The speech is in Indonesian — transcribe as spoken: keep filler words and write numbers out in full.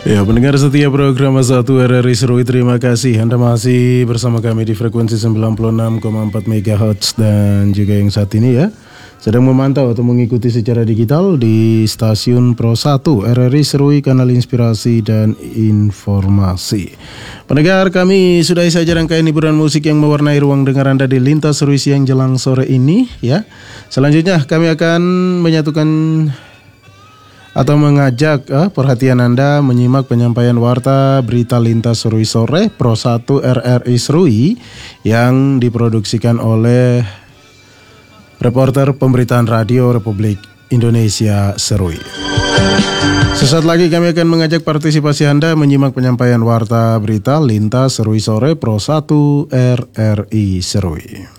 Ya, pendengar setia program satu R R I Serui, terima kasih Anda masih bersama kami di frekuensi sembilan puluh enam koma empat megahertz dan juga yang saat ini ya sedang memantau atau mengikuti secara digital di stasiun Pro satu R R I Serui, kanal inspirasi dan informasi. Pendengar, kami sudahi saja rangkaian hiburan musik yang mewarnai ruang dengar Anda di Lintas Serui siang jelang sore ini ya. Selanjutnya kami akan menyatukan atau mengajak eh, perhatian Anda menyimak penyampaian warta berita Lintas Serui sore Pro satu R R I Serui yang diproduksikan oleh reporter pemberitaan radio Republik Indonesia Serui. Sesaat lagi kami akan mengajak partisipasi Anda menyimak penyampaian warta berita Lintas Serui sore Pro satu R R I Serui.